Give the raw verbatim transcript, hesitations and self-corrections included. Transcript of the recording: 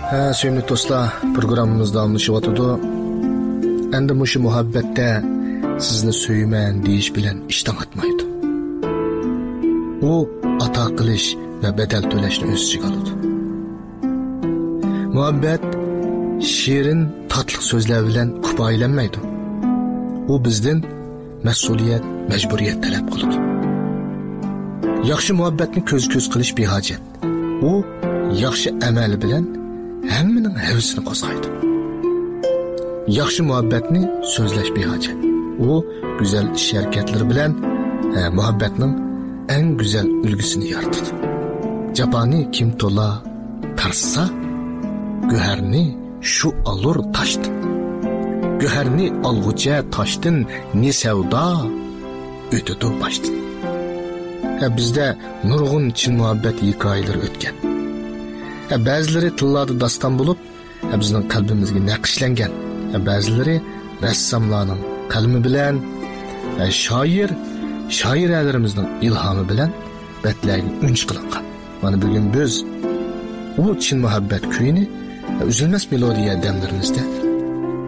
Ha, sevimli dostlar, programımız davamlaşıyotudu. Endi mushu muhabbatda sizni söymen deyish bilan ishdan o'tmaydi. U ato qilish va bedel to'lashni o'z ichiga oladi. Muhabbat shirin, tatlı so'zlar bilan kifoyalanmaydi. U bizdan mas'uliyat, majburiyat talab qiladi. Yaxshi muhabbatni ko'z-ko'z qilish behojat. U yaxshi amal bilan hammaning havasini qo'zg'aydi. Yaxshi muhabbatni so'zlash behojat. U go'zal ish harakatlari bilan e, muhabbatning eng go'zal ulgusini yaratadi. Japani kim to'la tarsa, go'harni shu alur toshdi. Go'harni olg'ucha toshdan ne savdo o'tadi boshdan. Ha, bizda nurg'un chin muhabbat hikoyalari o'tgan. Ha, ba'zilari tillarda daston bo'lib, ha, bizning qalbimizga naqshlangan. Ha, ba'zilari rassomlarning qalami bilan, ha, shoir, shoiralarimizning ilhomi bilan batlarga unch qilingan. Mana bugun biz u chin muhabbat kuyini uzilmas melodiya damlarimizda